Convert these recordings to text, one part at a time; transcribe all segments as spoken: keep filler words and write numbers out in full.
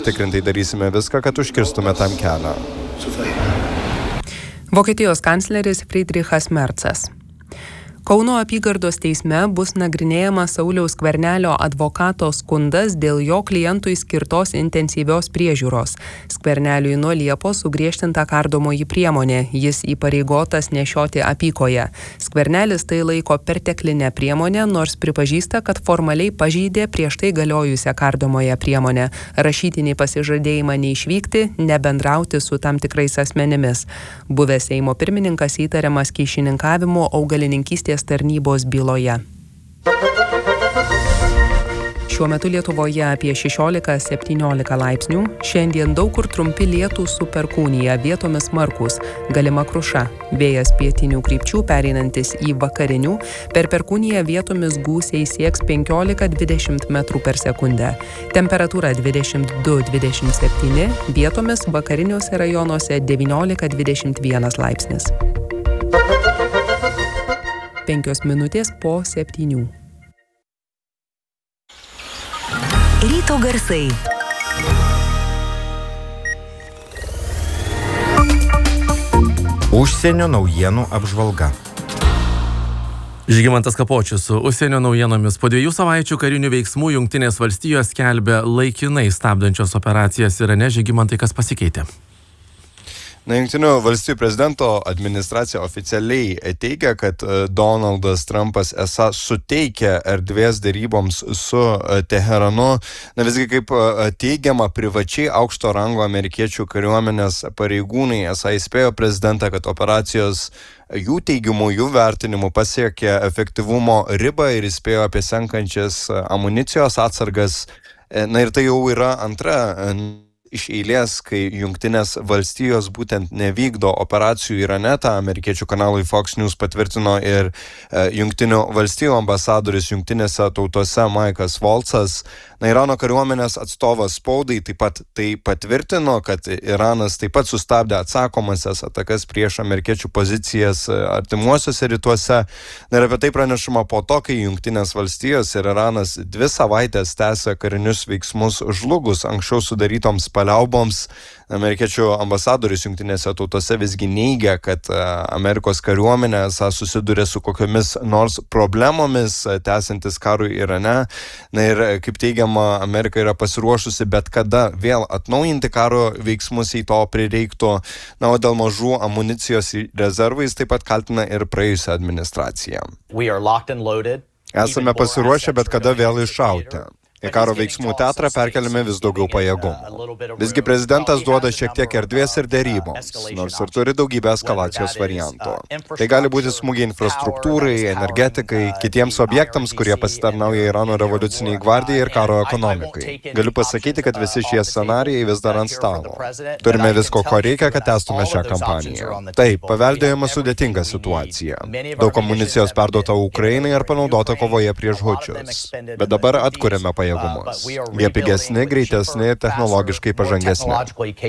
užtikrintai darysime viską, kad užkirstume tam kelią. Vokietijos kancleris Friedrichas Merzas. Kauno apygardos teisme bus nagrinėjamas Sauliaus Skvernelio advokato skundas dėl jo klientui skirtos intensyvios priežiūros. Skverneliui nuo Liepos sugriežtinta kardomoji priemonė, jis įpareigotas nešioti apykoję. Skvernelis tai laiko perteklinę priemonę, nors pripažįsta, kad formaliai pažeidė prieš tai galiojusią kardomąją priemonę, rašytinį pasižadėjimą neišvykti, nebendrauti su tam tikrais asmenimis. Buvęs Seimo pirmininkas įtariamas kyšininkavimu augalininkystės tarnybos byloje. Šiuo metu Lietuvoje apie šešiolika septyniolika laipsnių. Šiandien daug kur trumpi lietūs su perkūnija, vietomis smarkūs, galima kruša. Vėjas pietinių krypčių pereinantis į vakarinių, per perkūniją vietomis gūsiai sieks penkiolika dvidešimt metrų per sekundę. Temperatūra dvidešimt du dvidešimt septyni, vietomis vakariniuose rajonuose devyniolika dvidešimt vienas laipsnis. Penkios minutės po septynių. Ryto garsai. Užsienio naujienų apžvalga. Žygimantas Kapočius su užsienio naujienomis. Po dviejų savaičių karinių veiksmų Jungtinės valstijos skelbia laikinai stabdančios operacijas Irane. Žygimantai, kas pasikeitė? Na, Jungtinių valstijų prezidento administracija oficialiai teigia, kad Donaldas Trumpas esą suteikia erdvės deryboms su Teheranu. Na, visgi kaip teigiama, privačiai aukšto rango amerikiečių kariuomenės pareigūnai esą įspėjo prezidentą, kad operacijos jų teigimu, jų vertinimu pasiekė efektyvumo ribą ir įspėjo apie senkančias amunicijos atsargas. Na ir tai jau yra antra iš eilės, kai Jungtinės valstijos būtent nevykdo operacijų Irane. Ta amerikiečių kanalui Fox News patvirtino ir e, Jungtinių valstijų ambasadoris Jungtinėse tautose Maikas Voltsas. Na, Irano kariuomenės atstovas spaudai taip pat tai patvirtino, kad Iranas taip pat sustabdė atsakomasias atakas prieš amerikiečių pozicijas artimuosiuose rytuose. Na, ir apie tai pranešama po to, kai Jungtinės valstijos ir Iranas dvi savaitės tęsia karinius veiksmus žlugus anksčiau sudarytoms paliauboms. Amerikiečių ambasadoris Jungtinėse tautose visgi neigia, kad Amerikos kariuomenė esą susiduria su kokiomis nors problemomis tęsiantis karui Irane. Na ir kaip teigiama, Amerika yra pasiruošusi bet kada vėl atnaujinti karo veiksmus, jei to prireiktų. Na, o dėl mažų amunicijos rezervais taip pat kaltina ir praėjusią administraciją. Esame pasiruošę bet kada vėl iššauti. Į karo veiksmų teatrą perkeliame vis daugiau pajėgumų. Visgi prezidentas duoda šiek tiek erdvės ir deryboms, nors ir turi daugybę eskalacijos variantų. Tai gali būti smūgiai infrastruktūrai, energetikai, kitiems objektams, kurie pasitarnauja Irano revoliuciniai gvardijai ir karo ekonomikai. Galiu pasakyti, kad visi šie scenarijai vis dar ant stalo. Turime visko, ko reikia, kad tęstume šią kampaniją. Taip, paveldėjama sudėtinga situacija. Daug amunicijos perduota Ukrainai ir panaudota kovoje prieš hučius. Bet dabar atkuriame pajėgumus. Jie pigesni, greitesni, technologiškai pažangesni.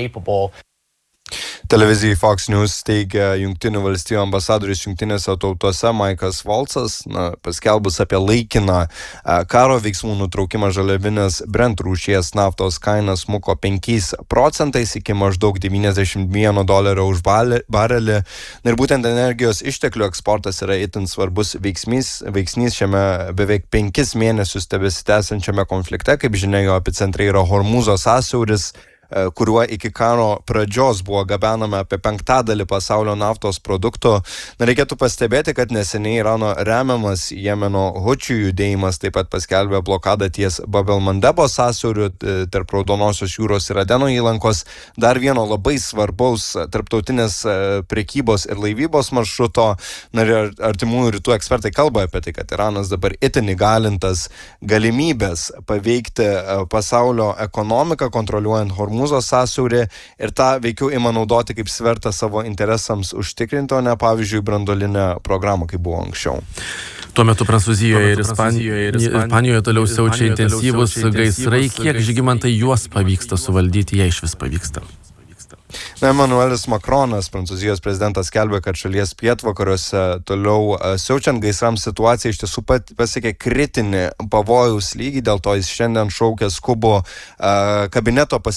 Televizijai Fox News teigia Jungtinių valstijų ambasadoris Jungtinėse tautose Maikas Voltsas, na, paskelbus apie laikiną karo veiksmų nutraukimą, žaliavinės Brent rūšies naftos kaina smuko penkiais procentais iki maždaug devyniasdešimt vieno dolerio už barelį. Na ir būtent energijos išteklių eksportas yra itin svarbus veiksnys, veiksnys šiame beveik penkis mėnesius tebesitęsiančiame konflikte. Kaip žinia, jo epicentre yra Hormūzo sąsiauris, kuriuo iki karo pradžios buvo gabenama apie penktadalį pasaulio naftos produktų. Na, reikėtų pastebėti, kad neseniai Irano remiamas Jemeno hučių judėjimas taip pat paskelbė blokadą ties Bab el-Mandebo sąsiauriu tarp Raudonosios jūros ir Adeno įlankos, dar vieno labai svarbaus tarptautinės prekybos ir laivybos maršruto. Na, ir artimųjų rytų ekspertai kalba apie tai, kad Iranas dabar itin įgalintas galimybės paveikti pasaulio ekonomiką, kontroliuojant Hormūzo Hormūzo sąsiaurį, ir tą veikiau ima naudoti kaip svertą savo interesams užtikrinti, o ne, pavyzdžiui, branduolinę programą, kaip buvo anksčiau. Tuo metu Prancūzijoje ir Ispanijoje, ir Ispanijoje toliau siaučia intensyvūs gaisrai. Kiek, Žygimantai, juos pavyksta suvaldyti, jei iš vis pavyksta? Na, Emmanuelis Macronas, Prancūzijos prezidentas, skelbė, kad šalies pietvakariuose toliau siaučiant gaisrams situacija iš tiesų pat pasiekė kritinį pavojaus lygį, dėl to jis šiandien šaukė skubų kabineto pasirinkimą